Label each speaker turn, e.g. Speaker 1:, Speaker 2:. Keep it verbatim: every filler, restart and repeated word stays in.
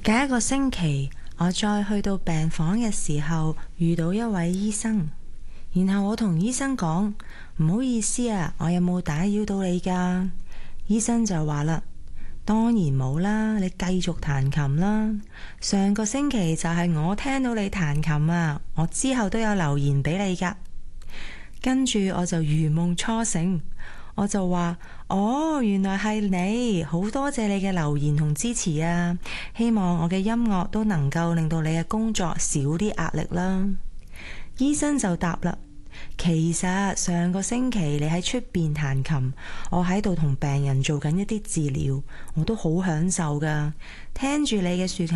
Speaker 1: 隔一個星期，我再去到病房嘅時候，遇到一位醫生，然後我同醫生講：唔好意思啊，我有冇打擾到你㗎？醫生就話啦：當然冇啦，你繼續彈琴啦。上個星期就係我聽到你彈琴啊，我之後都有留言俾你㗎。跟住我就如夢初醒，我就話：哦，原來係你，好多謝你嘅留言同支持啊！希望我嘅音樂都能夠令到你嘅工作少啲壓力啦。醫生就答啦：其實上個星期你喺出邊彈琴，我喺度同病人做緊一啲治療，我都好享受噶，聽住你嘅豎琴